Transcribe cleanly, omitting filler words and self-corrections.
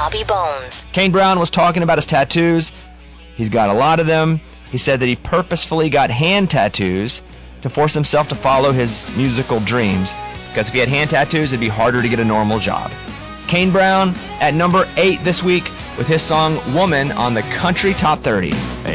Bobby Bones. Kane Brown was talking about his tattoos. He's got a lot of them. He said that he purposefully got hand tattoos to force himself to follow his musical dreams, because if he had hand tattoos, it'd be harder to get a normal job. Kane Brown at number 8 this week with his song Woman on the Country Top 30.